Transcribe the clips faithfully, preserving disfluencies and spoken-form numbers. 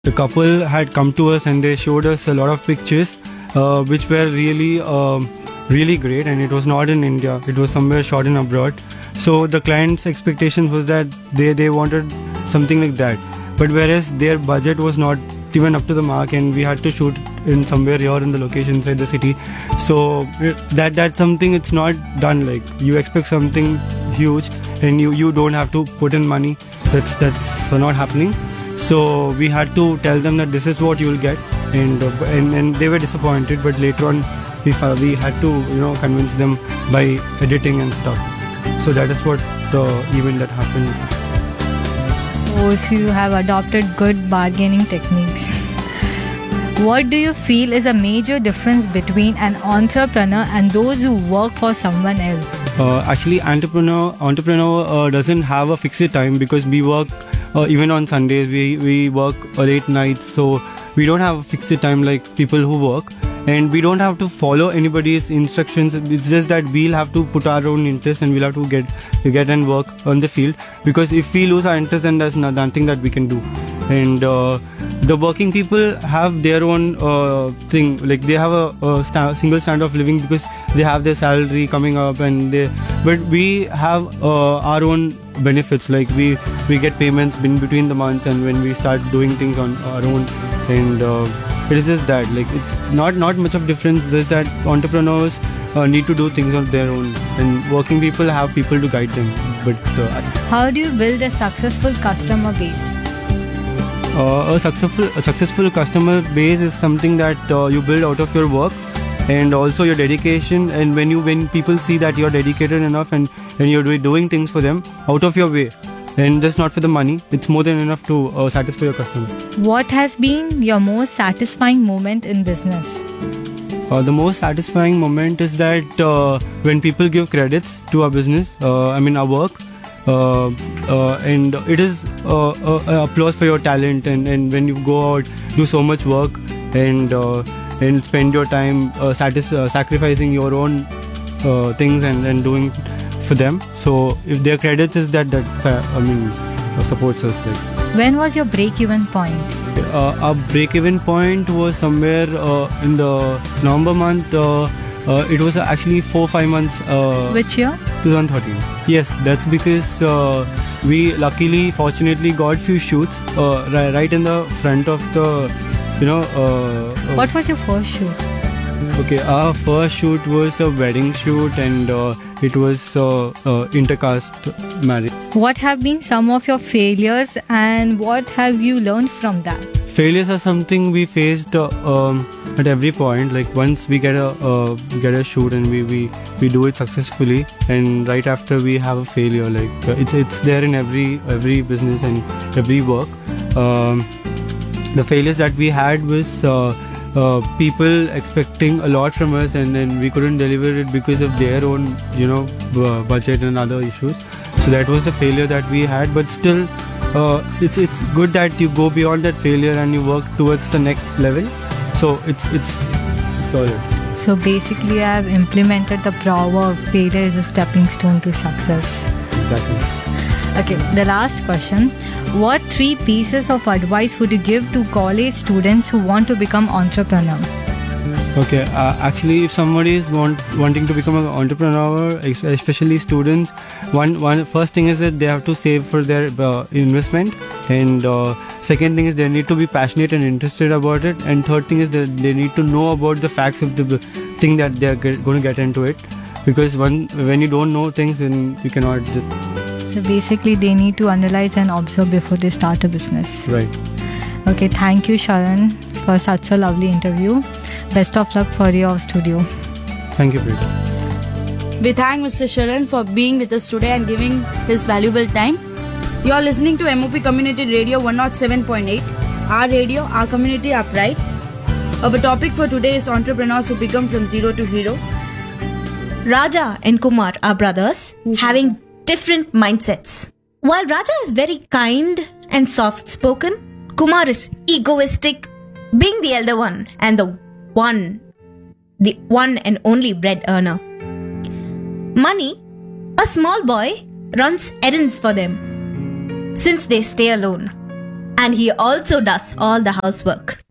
The couple had come to us and they showed us a lot of pictures uh, which were really um, really great, and it was not in India, it was somewhere shot in abroad. So the client's expectation was that they, they wanted something like that, but whereas their budget was not even up to the mark, and we had to shoot in somewhere here in the location inside the city. So that that's something, it's not done. Like, you expect something huge and you, you don't have to put in money. That's that's not happening. So we had to tell them that this is what you will get, and uh, and, and they were disappointed. But later on, we uh, we had to you know convince them by editing and stuff. So that is what the event that happened. Oh, so you have adopted good bargaining techniques. What do you feel is a major difference between an entrepreneur and those who work for someone else? Uh, actually, entrepreneur entrepreneur uh, doesn't have a fixed time, because we work uh, even on Sundays. We we work uh, late nights, so we don't have a fixed time like people who work, and we don't have to follow anybody's instructions. It's just that we'll have to put our own interest, and we'll have to get get and work on the field, because if we lose our interest, then there's nothing that we can do. And uh, the working people have their own uh, thing, like they have a, a sta- single standard of living, because they have their salary coming up, and they but we have uh, our own benefits, like we we get payments in between the months, and when we start doing things on our own. And uh, it is just that, like, it's not not much of difference, just that entrepreneurs uh, need to do things on their own, and working people have people to guide them. But uh, how do you build a successful customer base? Uh, a successful a successful customer base is something that uh, you build out of your work and also your dedication. And when you when people see that you're dedicated enough, and, and you're doing things for them out of your way, and just not for the money, it's more than enough to uh, satisfy your customer. What has been your most satisfying moment in business? Uh, the most satisfying moment is that uh, when people give credits to our business, uh, I mean our work, uh, uh, and it is uh, uh, applause for your talent. And, and when you go out, do so much work, and uh, and spend your time uh, satis- uh, sacrificing your own uh, things and, and doing for them. So if their credits is that, that uh, I mean uh, supports us. Like. When was your break-even point? Uh, our break-even point was somewhere uh, in the November month. Uh, uh, it was actually four five months. Uh, Which year? twenty thirteen. Yes, that's because uh, we luckily, fortunately, got few shoots uh, right, right in the front of the, you know. Uh, uh, what was your first shoot? Okay, our first shoot was a wedding shoot, and uh, it was uh, uh, intercaste marriage. What have been some of your failures, and what have you learned from that? Failures are something we faced uh, um, at every point. Like, once we get a uh, get a shoot and we, we, we do it successfully, and right after we have a failure. Like uh, it's it's there in every every business and every work. Um, the failures that we had was uh, uh, people expecting a lot from us, and then we couldn't deliver it because of their own you know uh, budget and other issues. So that was the failure that we had. But still, uh, it's it's good that you go beyond that failure and you work towards the next level. So it's it's it's all it. So basically, I have implemented the proverb: failure is a stepping stone to success. Exactly. Okay, the last question. What three pieces of advice would you give to college students who want to become entrepreneur? Okay, uh, actually, if somebody is want, wanting to become an entrepreneur, especially students, one one first thing is that they have to save for their uh, investment, and uh, second thing is they need to be passionate and interested about it, and third thing is that they need to know about the facts of the thing that they are get, going to get into it, because one when you don't know things, then you cannot just. So basically, they need to analyze and observe before they start a business. Right. Okay, thank you, Sharan, for such a lovely interview. Best of luck for your studio. Thank you, Preeta. We thank Mister Sharan for being with us today and giving his valuable time. You are listening to M O P Community Radio one oh seven point eight. Our radio, our community, our pride. Our topic for today is entrepreneurs who become from zero to hero. Raja and Kumar are brothers, mm-hmm. having different mindsets. While Raja is very kind and soft-spoken, Kumar is egoistic, being the elder one and the one, the one and only bread earner. Money, a small boy, runs errands for them since they stay alone. And he also does all the housework.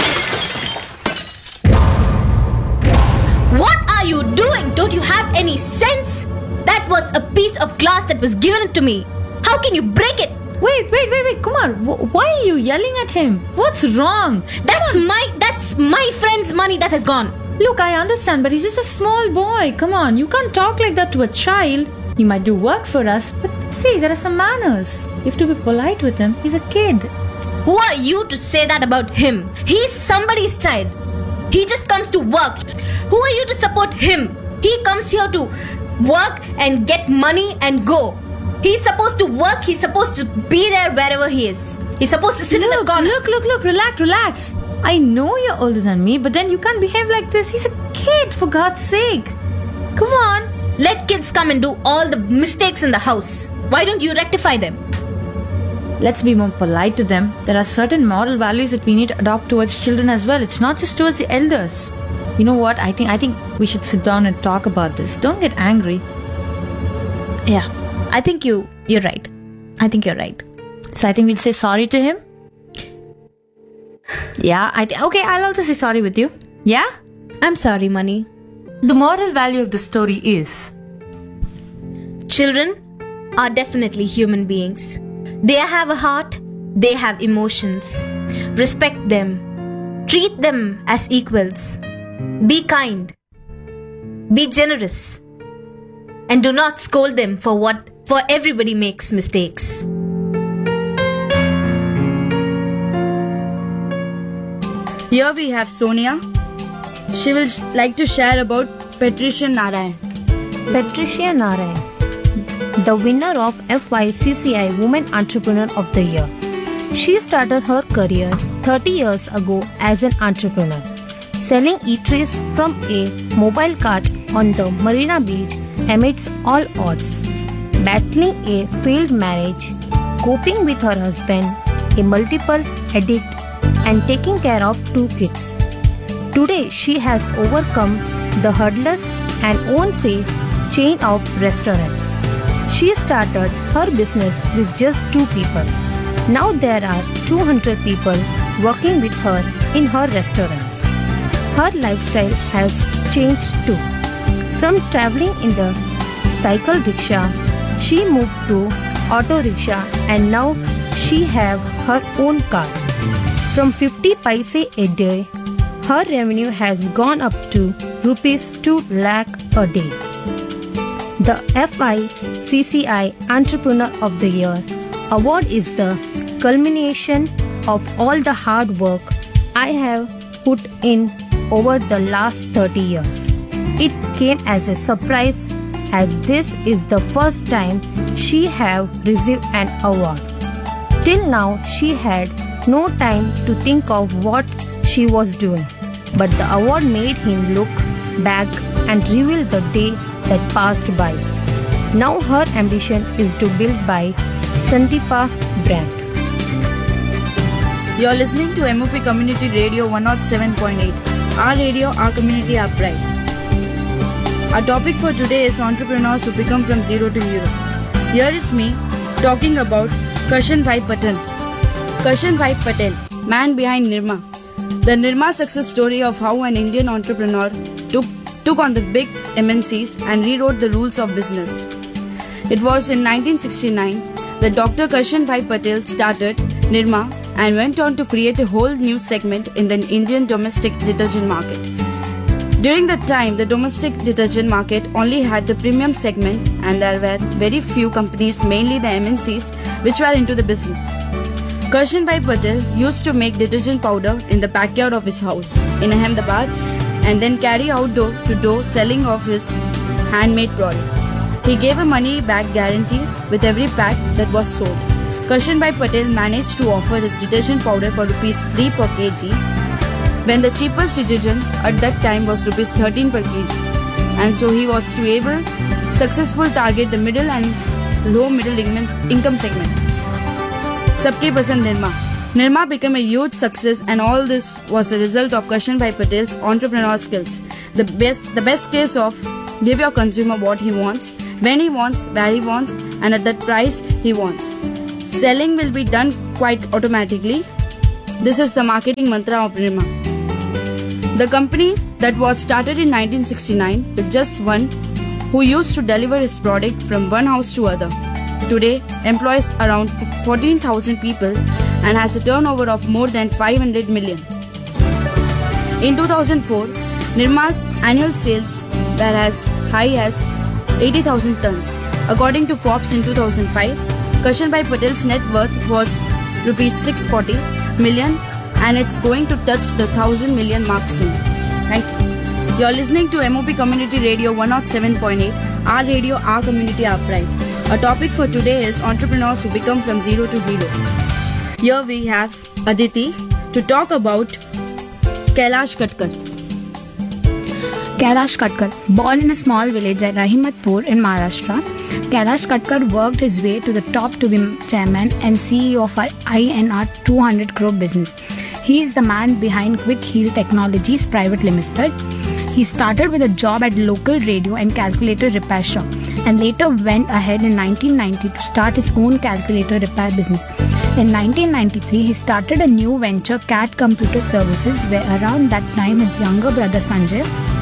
What are you doing? Don't you have any sense? That was a piece of glass that was given to me. How can you break it? Wait, wait, wait, wait, Kumar. W- why are you yelling at him? What's wrong? That's my that's my friend's money that has gone. Look, I understand, but he's just a small boy. Come on, you can't talk like that to a child. He might do work for us, but see, there are some manners. You have to be polite with him. He's a kid. Who are you to say that about him? He's somebody's child. He just comes to work. Who are you to support him? He comes here to work and get money and go. He's supposed to work. He's supposed to be there wherever he is. He's supposed to sit look, in the corner. Look, look, look, relax, relax. I know you're older than me, but then you can't behave like this. He's a kid, for God's sake. Come on. Let kids come and do all the mistakes in the house. Why don't you rectify them? Let's be more polite to them. There are certain moral values that we need to adopt towards children as well. It's not just towards the elders. You know what? I think I think we should sit down and talk about this. Don't get angry. Yeah, I think you you're right. I think you're right. So I think we'll say sorry to him. Yeah, I th- okay. I'll also say sorry with you. Yeah. I'm sorry, Money. The moral value of the story is: children are definitely human beings. They have a heart. They have emotions. Respect them. Treat them as equals. Be kind. Be generous. And do not scold them for what for everybody makes mistakes. Here we have Sonia. She will sh- like to share about Patricia Narayan. Patricia Narayan, the winner of F Y C C I Women Entrepreneur of the Year. She started her career thirty years ago as an entrepreneur, selling eateries from a mobile cart on the Marina Beach amidst all odds, battling a failed marriage, coping with her husband, a multiple addict, and taking care of two kids. Today, she has overcome the hurdles and owns a chain of restaurants. She started her business with just two people. Now there are two hundred people working with her in her restaurants. Her lifestyle has changed too. From traveling in the cycle rickshaw, she moved to auto rickshaw and now she have her own car. From fifty paise a day, her revenue has gone up to rupees two lakh a day. The F Y C C I Entrepreneur of the Year award is the culmination of all the hard work I have put in over the last thirty years. It came as a surprise as this is the first time she have received an award. Till now she had no time to think of what she was doing, but the award made him look back and reveal the day that passed by. Now her ambition is to build by Sandeepa brand. You're listening to M O P Community Radio one oh seven point eight. Our radio, our community, our pride. Our topic for today is entrepreneurs who become from zero to hero. Here is me talking about Karshan Bhai Patel. Karshan Bhai Patel, man behind Nirma. The Nirma success story of how an Indian entrepreneur took, took on the big M N Cs and rewrote the rules of business. It was in nineteen sixty-nine that Doctor Karshan Bhai Patel started Nirma and went on to create a whole new segment in the Indian domestic detergent market. During that time, the domestic detergent market only had the premium segment and there were very few companies, mainly the M N Cs, which were into the business. Karshan Bhai Patel used to make detergent powder in the backyard of his house in Ahmedabad and then carry out door to door selling of his handmade product. He gave a money back guarantee with every pack that was sold. Karshan Bhai Patel managed to offer his detergent powder for rupees three per kg, when the cheapest detergent at that time was rupees thirteen per kg. And so he was to able successful target the middle and low middle income segment. Sabke Pasand Nirma. Nirma became a huge success and all this was a result of Karshan Bhai Patel's entrepreneurial skills. The best, the best case of give your consumer what he wants, when he wants, where he wants and at that price he wants. Selling will be done quite automatically. This is the marketing mantra of Nirma. The company that was started in nineteen sixty-nine with just one who used to deliver his product from one house to other. Today employs around fourteen thousand people and has a turnover of more than five hundred million. In two thousand four, Nirma's annual sales were as high as eighty thousand tons. According to Forbes in two thousand five, Kashanbhai Patel's net worth was rupees six hundred forty million and it's going to touch the one thousand million mark soon. Thank you. You're listening to M O P Community Radio one oh seven point eight, our radio, our community, our pride. Our topic for today is entrepreneurs who become from zero to hero. Here we have Aditi to talk about Kailash Katkar. Kailash Katkar, born in a small village at Rahimatpur in Maharashtra, Kailash Katkar worked his way to the top to be chairman and C E O of our I N R two hundred crore business. He is the man behind Quick Heal Technologies Private Limited. He started with a job at local radio and calculator repair shop and later went ahead in nineteen ninety to start his own calculator repair business. In nineteen ninety-three, he started a new venture, Cat Computer Services, where around that time his younger brother Sanjay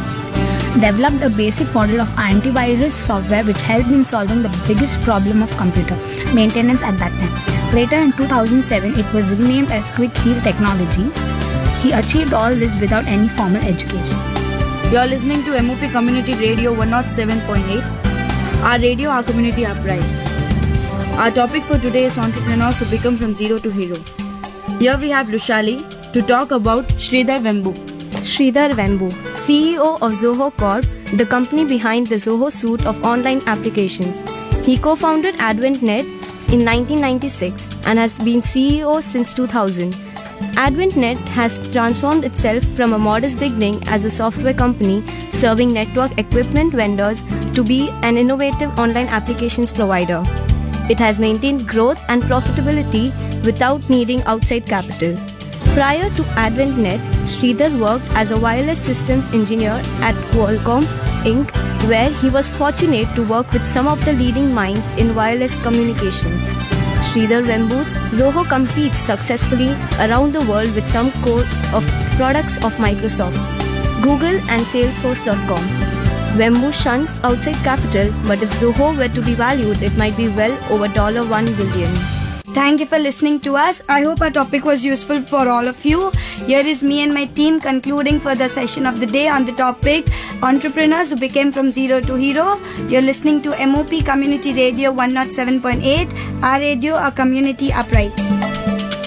developed a basic model of antivirus software which helped in solving the biggest problem of computer maintenance at that time. Later in two thousand seven, it was renamed as Quick Heal Technologies. He achieved all this without any formal education. You are listening to M O P Community Radio one oh seven point eight, our radio, our community, our pride. Our topic for today is entrepreneurs who become from zero to hero. Here we have Lushali to talk about Sridhar Vembu. Sridhar Vembu, C E O of Zoho Corp, the company behind the Zoho suite of online applications. He co-founded AdventNet in nineteen ninety-six and has been C E O since two thousand. AdventNet has transformed itself from a modest beginning as a software company serving network equipment vendors to be an innovative online applications provider. It has maintained growth and profitability without needing outside capital. Prior to AdventNet, Sridhar worked as a wireless systems engineer at Qualcomm Incorporated, where he was fortunate to work with some of the leading minds in wireless communications. Sridhar Vembu's Zoho competes successfully around the world with some core of products of Microsoft, Google and Salesforce dot com. Vembu shuns outside capital, but if Zoho were to be valued, it might be well over one billion dollars. Thank you for listening to us. I hope our topic was useful for all of you. Here is me and my team concluding for the session of the day on the topic entrepreneurs who became from zero to hero. You're listening to M O P Community Radio one oh seven point eight, our radio, our community, our pride.